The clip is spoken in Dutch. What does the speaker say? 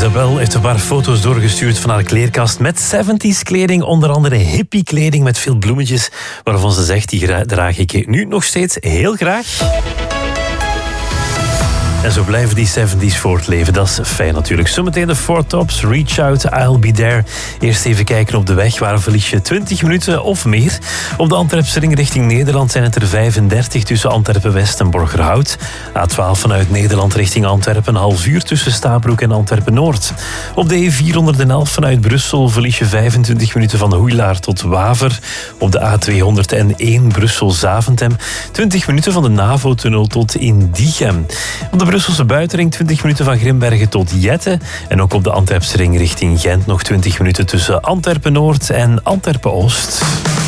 Isabel heeft een paar foto's doorgestuurd van haar kleerkast met 70s kleding, onder andere hippie kleding met veel bloemetjes, waarvan ze zegt, die draag ik nu nog steeds heel graag. En zo blijven die 70s voortleven. Dat is fijn natuurlijk. Zometeen de Four Tops, Reach Out, I'll Be There. Eerst even kijken op de weg. Waar verlies je 20 minuten of meer? Op de Antwerpse ring richting Nederland zijn het er 35 tussen Antwerpen-West en Borgerhout. A12 vanuit Nederland richting Antwerpen. Een half uur tussen Stabroek en Antwerpen-Noord. Op de E411 vanuit Brussel verlies je 25 minuten van Hoeilaar tot Waver. Op de A201 Brussel-Zaventem 20 minuten van de NAVO-tunnel tot Indichem. Op de Brusselse buitenring 20 minuten van Grimbergen tot Jette. En ook op de Antwerpse ring richting Gent nog 20 minuten tussen Antwerpen-Noord en Antwerpen-Oost.